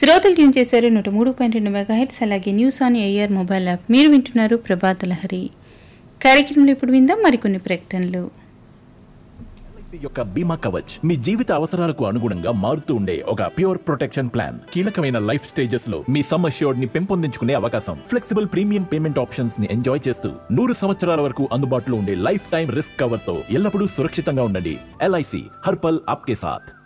శ్రోతలు ట్యూన్ చేశారు 103.2 మెగాహెర్ట్జ్. అలాగే news on air mobile app. మీరు వింటున్నారు ప్రభాత లహరి కార్యక్రమంలో. ఇప్పుడు విందాం మరికొన్ని ప్రకటనలు. యొక్క బీమా కవచ్ మీ జీవిత అవసరాలకు అనుగుణంగా మారుతూ ఉండే ఒక ప్యూర్ ప్రొటెక్షన్ ప్లాన్. కీలకమైన లైఫ్ స్టేజెస్ లో మీ సమ్ అష్యూర్డ్ ని పెంపొందించుకునే అవకాశం, ఫ్లెక్సిబుల్ ప్రీమియం పేమెంట్ ఆప్షన్స్ ని ఎంజాయ్ చేస్తూ 100 సంవత్సరాల వరకు అందుబాటులో ఉండే లైఫ్ టైం రిస్క్ కవర్ తో ఎల్లప్పుడూ సురక్షితంగా ఉండండి. LIC హర్ పల్ ఆప్కే సాథ్.